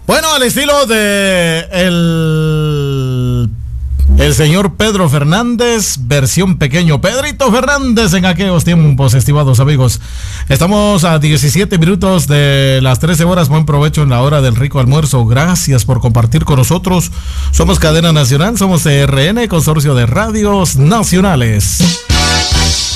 Bueno, al estilo de el señor Pedro Fernández, versión pequeño Pedrito Fernández en aquellos tiempos, estimados amigos. Estamos a 17 minutos de las 13 horas. Buen provecho en la hora del rico almuerzo. Gracias por compartir con nosotros. Somos Cadena Nacional, somos CRN, Consorcio de Radios Nacionales.